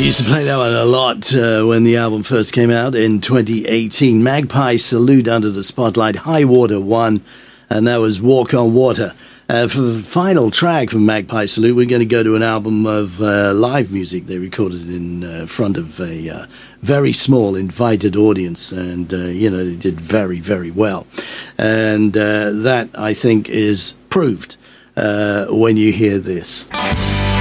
used to play that one a lot when the album first came out in 2018. Magpie Salute, Under the Spotlight, High Water 1, and that was Walk on Water. For the final track from Magpie Salute, we're going to go to an album of live music they recorded in front of a very small invited audience, and, they did very, very well. And that, I think, is proved when you hear this.